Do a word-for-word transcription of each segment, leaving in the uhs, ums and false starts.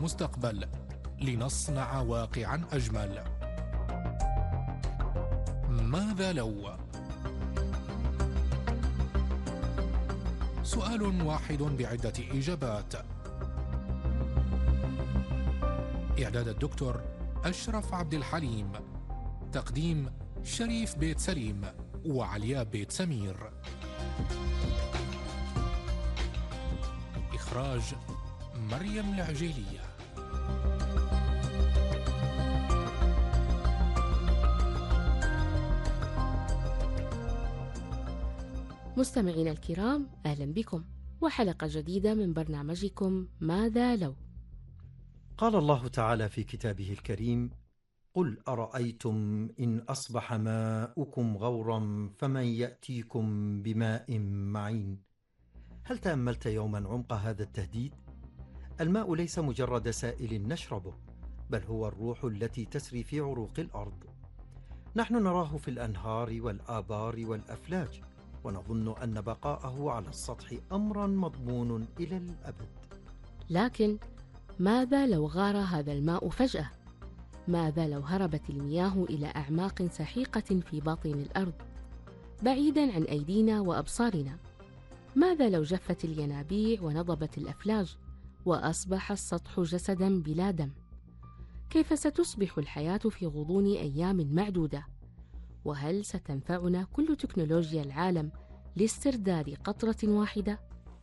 المستقبل لنصنع واقعا أجمل. ماذا لو؟ سؤال واحد بعدة إجابات. إعداد الدكتور أشرف عبد الحليم، تقديم شريف بيت سليم وعلياء بيت سمير، إخراج مريم العجيلية. مستمعينا الكرام، أهلا بكم وحلقة جديدة من برنامجكم ماذا لو. قال الله تعالى في كتابه الكريم: قل أرأيتم إن أصبح ماؤكم غورا فمن يأتيكم بماء معين. هل تأملت يوما عمق هذا التهديد؟ الماء ليس مجرد سائل نشربه، بل هو الروح التي تسري في عروق الأرض. نحن نراه في الأنهار والآبار والأفلاج، ونظن أن بقاءه على السطح أمرا مضمون إلى الأبد. لكن ماذا لو غار هذا الماء فجأة؟ ماذا لو هربت المياه إلى أعماق سحيقة في باطن الأرض بعيداً عن أيدينا وأبصارنا؟ ماذا لو جفت الينابيع ونضبت الأفلاج وأصبح السطح جسداً بلا دم؟ كيف ستصبح الحياة في غضون أيام معدودة؟ وهل ستنفعنا كل تكنولوجيا العالم لاسترداد قطرة واحدة؟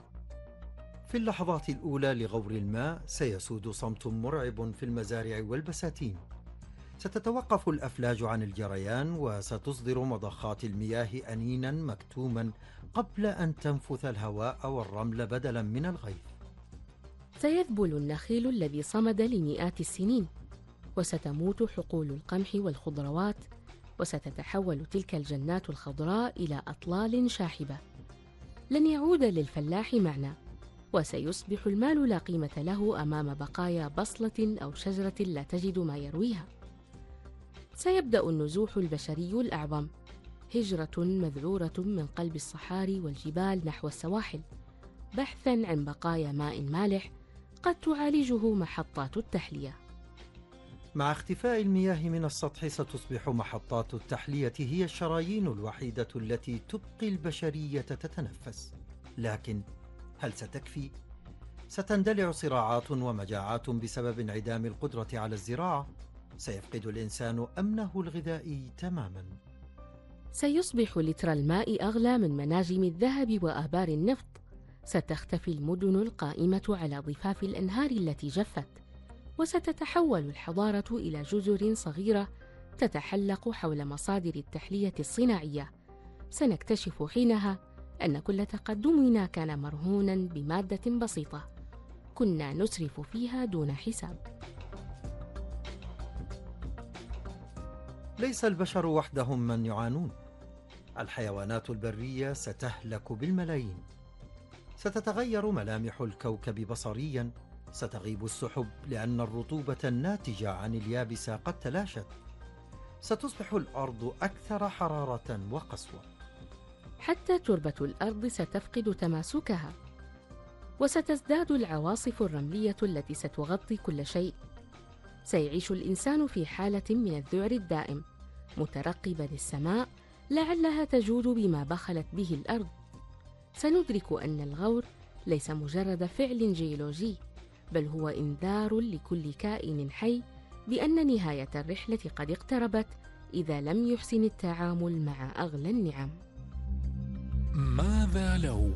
في اللحظات الأولى لغور الماء سيسود صمت مرعب في المزارع والبساتين. ستتوقف الأفلاج عن الجريان، وستصدر مضخات المياه أنينا مكتوما قبل أن تنفث الهواء والرمل بدلا من الغيث. سيذبل النخيل الذي صمد لمئات السنين، وستموت حقول القمح والخضروات، وستتحول تلك الجنات الخضراء إلى أطلال شاحبة. لن يعود للفلاح معنى، وسيصبح المال لا قيمة له أمام بقايا بصلة أو شجرة لا تجد ما يرويها. سيبدأ النزوح البشري الأعظم، هجرة مذعورة من قلب الصحاري والجبال نحو السواحل، بحثاً عن بقايا ماء مالح قد تعالجه محطات التحلية. مع اختفاء المياه من السطح ستصبح محطات التحلية هي الشرايين الوحيدة التي تبقي البشرية تتنفس. لكن هل ستكفي؟ ستندلع صراعات ومجاعات بسبب انعدام القدرة على الزراعة. سيفقد الإنسان أمنه الغذائي تماما. سيصبح لتر الماء أغلى من مناجم الذهب وآبار النفط. ستختفي المدن القائمة على ضفاف الأنهار التي جفت، وستتحول الحضارة إلى جزر صغيرة تتحلق حول مصادر التحلية الصناعية. سنكتشف حينها أن كل تقدمنا كان مرهونا بمادة بسيطة كنا نسرف فيها دون حساب. ليس البشر وحدهم من يعانون. الحيوانات البرية ستهلك بالملايين. ستتغير ملامح الكوكب بصريا. ستغيب السحب لأن الرطوبة الناتجة عن اليابسة قد تلاشت. ستصبح الأرض أكثر حرارة وقسوة. حتى تربة الأرض ستفقد تماسكها، وستزداد العواصف الرملية التي ستغطي كل شيء. سيعيش الإنسان في حالة من الذعر الدائم، مترقبا السماء لعلها تجود بما بخلت به الأرض. سندرك أن الغور ليس مجرد فعل جيولوجي، بل هو إنذار لكل كائن حي بأن نهاية الرحلة قد اقتربت إذا لم يحسن التعامل مع أغلى النعم. ماذا لو؟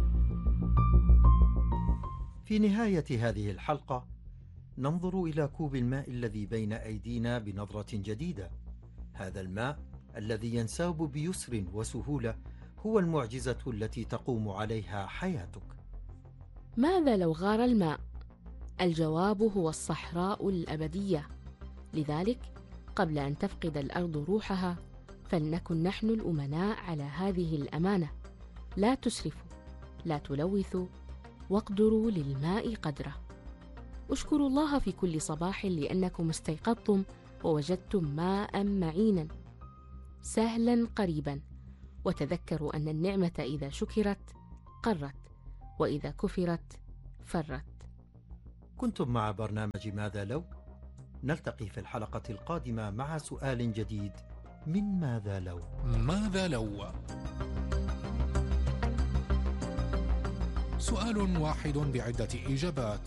في نهاية هذه الحلقة ننظر إلى كوب الماء الذي بين أيدينا بنظرة جديدة. هذا الماء الذي ينساب بيسر وسهولة هو المعجزة التي تقوم عليها حياتك. ماذا لو غار الماء؟ الجواب هو الصحراء الأبدية. لذلك قبل أن تفقد الأرض روحها فلنكن نحن الأمناء على هذه الأمانة: لا تسرفوا، لا تلوثوا، واقدروا للماء قدره. اشكروا الله في كل صباح لأنكم استيقظتم ووجدتم ماء معينا سهلا قريبا، وتذكروا أن النعمة إذا شكرت قرت، وإذا كفرت فرت. كنتم مع برنامج ماذا لو؟ نلتقي في الحلقة القادمة مع سؤال جديد من ماذا لو؟ ماذا لو؟ سؤال واحد بعدة إجابات.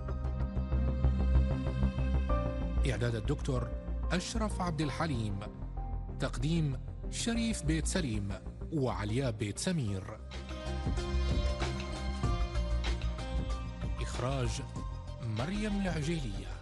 إعداد الدكتور أشرف عبد الحليم. تقديم شريف بيت سليم وعلياء بيت سمير. إخراج مريم العجيلية.